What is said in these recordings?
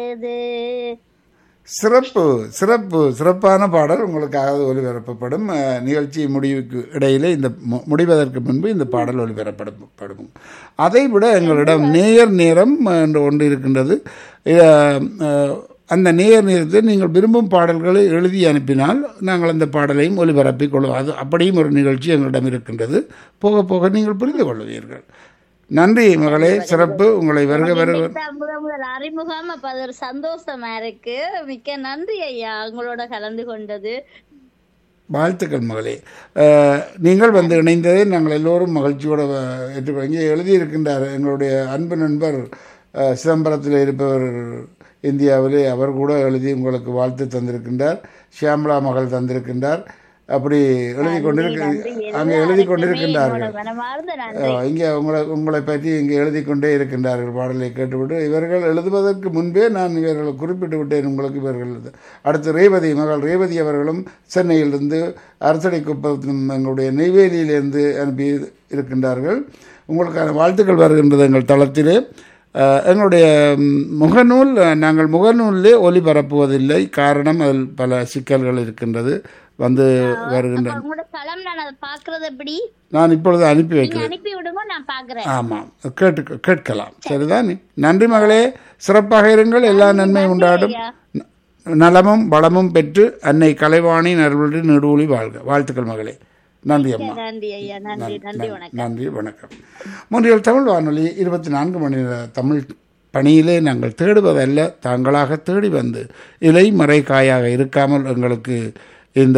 இது சிறப்பு சிறப்பு சிறப்பான பாடல் உங்களுக்காக ஒலிபரப்பப்படும். நிகழ்ச்சி முடிவுக்கு இடையிலே இந்த முடிவதற்கு முன்பு இந்த பாடல் ஒலிபரப்பப்படும். அதைவிட எங்களிடம் நேயர் நேரம் என்று ஒன்று இருக்கின்றது. அந்த நேயர் நேரத்தில் நீங்கள் விரும்பும் பாடல்களை எழுதி அனுப்பினால் நாங்கள் அந்த பாடலையும் ஒலிபரப்பிக் கொள்வோம். அது அப்படியும் ஒரு நிகழ்ச்சி எங்களிடம் இருக்கின்றது. போக போக நீங்கள் புரிந்து கொள்வீர்கள். நன்றி மகளே, சிறப்பு. உங்களை வருக வருக முதல் அறிமுகம். அப்ப அது ஒரு சந்தோஷமா இருக்கு. மிக்க நன்றி ஐயா உங்களோட கலந்து கொண்டது. வாழ்த்துக்கள் மகளே. நீங்கள் வந்து இணைந்ததை நாங்கள் எல்லோரும் மகிழ்ச்சியோடு ஏற்றுக்கொள்ள. இங்கே எழுதியிருக்கின்றார் எங்களுடைய அன்பு நண்பர் சிதம்பரத்தில் இருப்பவர், இந்தியாவிலே, அவர் கூட எழுதி உங்களுக்கு வாழ்த்து தந்திருக்கின்றார். ஷியாம்லா மகள் தந்திருக்கின்றார். அப்படி எழுதி அங்கே எழுதி கொண்டிருக்கின்றார்கள். இங்கே உங்களை பற்றி இங்கே எழுதி கொண்டே இருக்கின்றார்கள். பாடலை கேட்டுவிட்டு இவர்கள் எழுதுவதற்கு முன்பே நான் இவர்களை குறிப்பிட்டு விட்டேன் உங்களுக்கு. இவர்கள் அடுத்து ரேவதி மகள் ரேவதி அவர்களும் சென்னையிலிருந்து அரசடை குப்பம் எங்களுடைய நெய்வேலியிலிருந்து அனுப்பி இருக்கின்றார்கள். உங்களுக்கான வாழ்த்துக்கள் வருகின்றது எங்கள் தளத்திலே. எங்களுடைய முகநூல், நாங்கள் முகநூலிலே ஒலிபரப்புவதில்லை. காரணம் அதில் பல சிக்கல்கள் இருக்கின்றது. வந்து வருகின்றன. நான் இப்பொழுது அனுப்பி வைக்கிறேன். ஆமாம், கேட்கலாம். சரிதான். நன்றி மகளே, சிறப்பாக இருங்கள். எல்லா நன்மையும் உண்டாடும். நலமும் வளமும் பெற்று அன்னை கலைவாணி நல்வழி நெடுவொளி வாழ்க. வாழ்த்துக்கள் மகளே. நன்றி அம்மா. நன்றி, வணக்கம். மூன்றியல் தமிழ் வானொலி 24 மணி நேர தமிழ் பணியிலே நாங்கள் தேடுவதல்ல, தாங்களாக தேடி வந்து இலை மறைக்காயாக இருக்காமல் எங்களுக்கு இந்த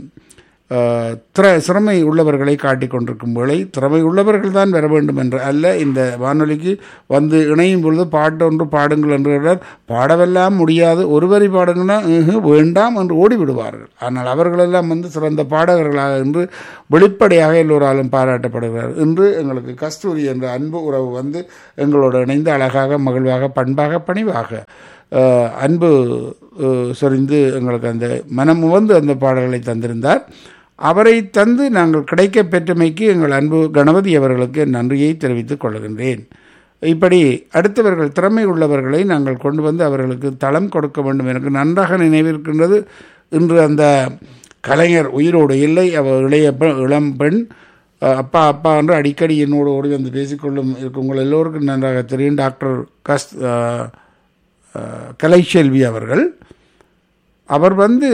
திறமை உள்ளவர்களை காட்டிக் கொண்டிருக்கும் வேளை, திறமை உள்ளவர்கள் தான் வர வேண்டும் என்று அல்ல. இந்த வானொலிக்கு வந்து இணையும் பொழுது பாட்டு ஒன்று பாடுங்கள் என்று பாடவெல்லாம் முடியாது, ஒரு வரி பாடுங்கன்னா வேண்டாம் என்று ஓடிவிடுவார்கள். ஆனால் அவர்களெல்லாம் வந்து சிறந்த பாடகர்களாக என்று வெளிப்படையாக எல்லோராலும் பாராட்டப்படுகிறார். இன்று எங்களுக்கு கஸ்தூரி என்ற அன்பு உறவு வந்து எங்களோடு இணைந்து அழகாக, மகிழ்வாக, பண்பாக, பணிவாக அன்பு சொரிந்து எங்களுக்கு அந்த மனம் வந்து அந்த பாடல்களை தந்திருந்தார். அவரை தந்து நாங்கள் கிடைக்க பெற்றமைக்கு எங்கள் அன்பு கணபதி அவர்களுக்கு நன்றியை தெரிவித்துக் கொள்கின்றேன். இப்படி அடுத்தவர்கள் திறமை உள்ளவர்களை நாங்கள் கொண்டு வந்து அவர்களுக்கு தளம் கொடுக்க வேண்டும். எனக்கு நன்றாக நினைவிருக்கின்றது. இன்று அந்த கலைஞர் உயிரோடு இல்லை. அவர் இளம் பெண் அப்பா அப்பா என்று அடிக்கடி என்னோடு ஓடி வந்து பேசிக்கொள்ளும் உங்கள் எல்லோருக்கும் நன்றாக தெரியும். டாக்டர் கலைச்செல்வி அவர்கள். அவர் வந்து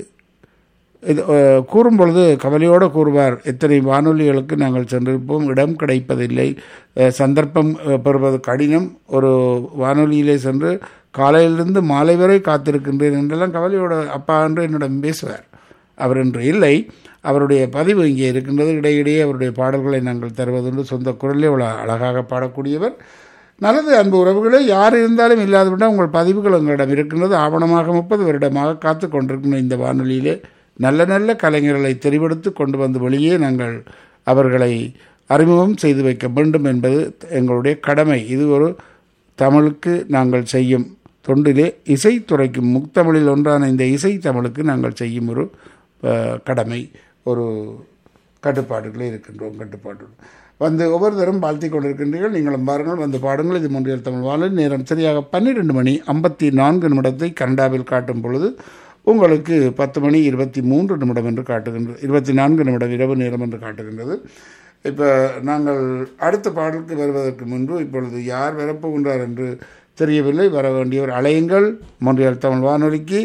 கூறும்பொழுது கவலையோடு கூறுவார், எத்தனை வானொலிகளுக்கு நாங்கள் சென்றிருப்போம், இடம் கிடைப்பதில்லை, சந்தர்ப்பம் பெறுவது கடினம், ஒரு வானொலியிலே சென்று காலையிலிருந்து மாலை வரை காத்திருக்கின்றேன் என்றெல்லாம் கவலையோடு அப்பா என்று என்னிடம் பேசுவார். அவர் என்று இல்லை. அவருடைய பதிவு இங்கே இருக்கின்றது. இடையிடையே அவருடைய பாடல்களை நாங்கள் தருவதென்று சொந்த குரலே அழகாக பாடக்கூடியவர். நல்லது அன்பு உறவுகளே, யார் இருந்தாலும் இல்லாதவிட்டால் உங்கள் பதிவுகள் எங்களிடம் இருக்கின்றது. ஆவணமாக 30 வருடமாக காத்து கொண்டிருக்கின்ற இந்த வானொலியிலே நல்ல நல்ல கலைஞர்களை தெரிவெடுத்து கொண்டு வந்து வெளியே நாங்கள் அவர்களை அறிமுகம் செய்து வைக்க வேண்டும் என்பது எங்களுடைய கடமை. இது ஒரு தமிழுக்கு நாங்கள் செய்யும் தொண்டிலே இசைத்துறைக்கும் முத்தமிழில் ஒன்றான இந்த இசை தமிழுக்கு நாங்கள் செய்யும் ஒரு கடமை, ஒரு கட்டுப்பாடுகளே இருக்கின்றோம். கட்டுப்பாடு வந்து ஒவ்வொருத்தரும் வாழ்த்தி கொண்டிருக்கின்றீர்கள். நீங்களும் பாருங்கள், வந்து பாடுங்கள். இது மூன்றியல் தமிழ் வானொலி. நேரம் சரியாக 12 மணி 54 நிமிடத்தை கனடாவில் காட்டும் பொழுது உங்களுக்கு 10 மணி 23 நிமிடம் என்று காட்டுகின்றது. 24 நிமிடம் இரவு நேரம் என்று காட்டுகின்றது. இப்போ நாங்கள் அடுத்த பாடலுக்கு வருவதற்கு முன்பு இப்பொழுது யார் வரப்போகின்றார் என்று தெரியவில்லை. வர வேண்டியவர் அலையுங்கள். மூன்றியல் தமிழ் வானொலிக்கு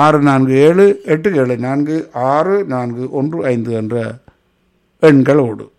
647-874-6415 என்ற எண்களோடு.